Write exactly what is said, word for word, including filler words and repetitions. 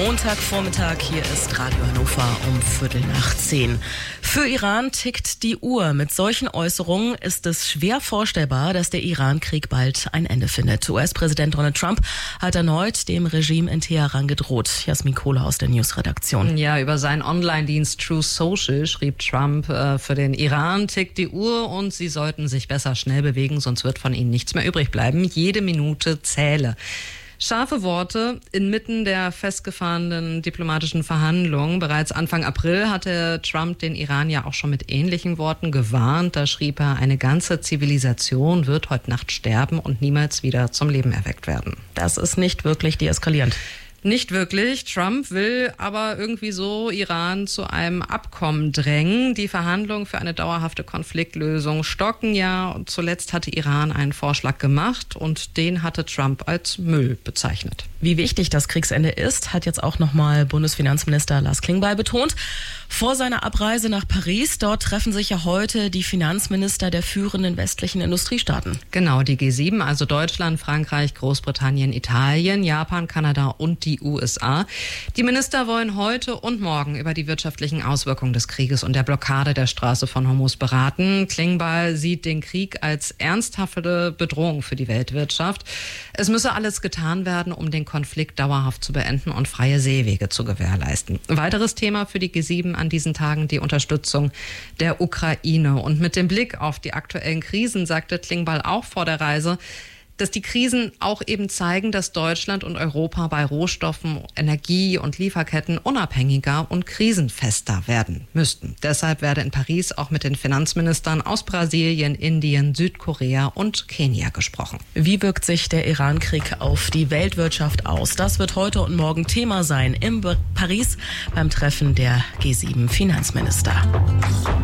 Montagvormittag, hier ist Radio Hannover um Viertel nach zehn. Für Iran tickt die Uhr. Mit solchen Äußerungen ist es schwer vorstellbar, dass der Iran-Krieg bald ein Ende findet. U S-Präsident Donald Trump hat erneut dem Regime in Teheran gedroht. Jasmin Kohle aus der Newsredaktion. Ja, über seinen Online-Dienst Truth Social schrieb Trump, äh, für den Iran tickt die Uhr und sie sollten sich besser schnell bewegen, sonst wird von ihnen nichts mehr übrig bleiben. Jede Minute zähle. Scharfe Worte inmitten der festgefahrenen diplomatischen Verhandlungen. Bereits Anfang April hatte Trump den Iran ja auch schon mit ähnlichen Worten gewarnt. Da schrieb er, eine ganze Zivilisation wird heute Nacht sterben und niemals wieder zum Leben erweckt werden. Das ist nicht wirklich deeskalierend. Nicht wirklich. Trump will aber irgendwie so Iran zu einem Abkommen drängen. Die Verhandlungen für eine dauerhafte Konfliktlösung stocken ja. Und zuletzt hatte Iran einen Vorschlag gemacht und den hatte Trump als Müll bezeichnet. Wie wichtig das Kriegsende ist, hat jetzt auch nochmal Bundesfinanzminister Lars Klingbeil betont. Vor seiner Abreise nach Paris, dort treffen sich ja heute die Finanzminister der führenden westlichen Industriestaaten. Genau, die G sieben, also Deutschland, Frankreich, Großbritannien, Italien, Japan, Kanada und die U S A. Die Minister wollen heute und morgen über die wirtschaftlichen Auswirkungen des Krieges und der Blockade der Straße von Hormuz beraten. Klingbeil sieht den Krieg als ernsthafte Bedrohung für die Weltwirtschaft. Es müsse alles getan werden, um den Konflikt dauerhaft zu beenden und freie Seewege zu gewährleisten. Weiteres Thema für die G sieben an diesen Tagen die Unterstützung der Ukraine. Und mit dem Blick auf die aktuellen Krisen sagte Klingbeil auch vor der Reise, dass die Krisen auch eben zeigen, dass Deutschland und Europa bei Rohstoffen, Energie und Lieferketten unabhängiger und krisenfester werden müssten. Deshalb werde in Paris auch mit den Finanzministern aus Brasilien, Indien, Südkorea und Kenia gesprochen. Wie wirkt sich der Iran-Krieg auf die Weltwirtschaft aus? Das wird heute und morgen Thema sein in Paris beim Treffen der G sieben Finanzminister.